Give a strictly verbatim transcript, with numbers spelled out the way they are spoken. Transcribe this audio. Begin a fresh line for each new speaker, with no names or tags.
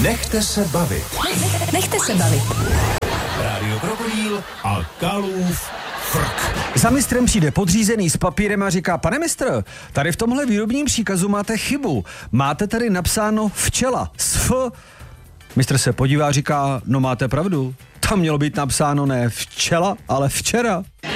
Nechte se bavit.
Nechte se bavit.
Rádio Krokodýl a Kalův frk.
Za mistrem přijde podřízený s papírem a říká: pane mistr, tady v tomhle výrobním příkazu máte chybu. Máte tady napsáno včela s F. Mistr se podívá a říká: no máte pravdu. Tam mělo být napsáno ne včela, ale včera.